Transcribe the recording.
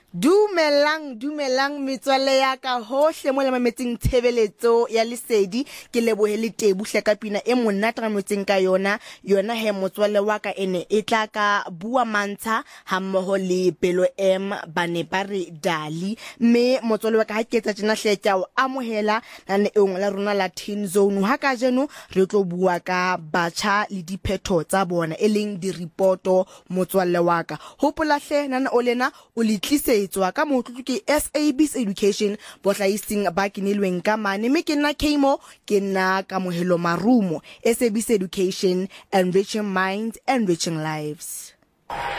Dumelang metswalle ya ka hohle mo le mametseng tshebeletso ya Lesedi ke lebohele Tebuhle ka pina e monate ra motseng ka yona he motswalle wa ka ene e tla ka bua Mantsha ha mmoho le Pelo M ba ne ba re Dali mme motswalle wa ka ha ke etsa tjena hle tja o amohela nane engwe la rona la Teen Zone ha ka jeno re tlo bua ka batjha le diphetho tsa bona e leng di reporto motswalle wa ka hopola hle nana o lena o litlise tswa ka motlotlo ke SABC Education bohlaising ba kinelweng ka mane mme ke nna Kemo ke nna ka mohelo marumo SABC Education, enriching minds, enriching lives.